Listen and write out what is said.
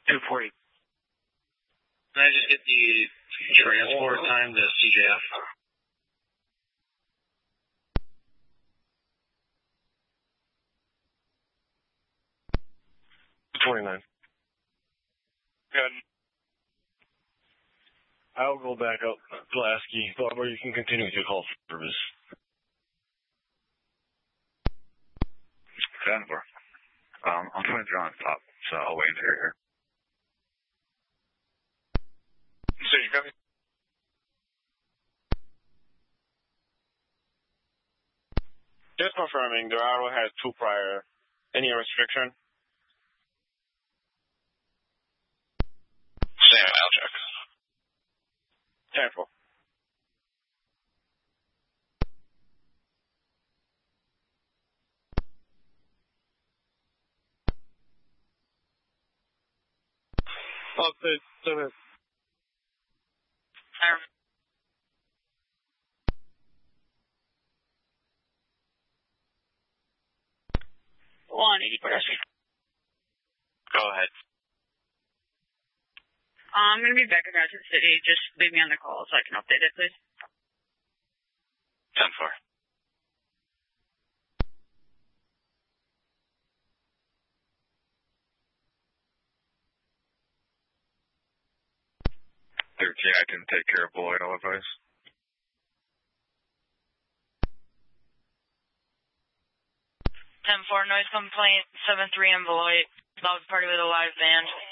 240. Can I just get the transport time to CJF? 29. Good. I'll go back up Pulaski. Barbara, you can continue with your call service. 10-4. I'm 23 on top, so I'll wait until you're here. So you coming? Just confirming, Dorado has 2 prior. Any restriction? Same, I'll check. 10-4. Okay, go ahead. Go ahead. I'm going to be back in Madison City. Just leave me on the call so I can update it, please. 10-4. I can take care of Beloit otherwise. 10-4, noise complaint, 7-3 in Beloit. Dog party with a live band.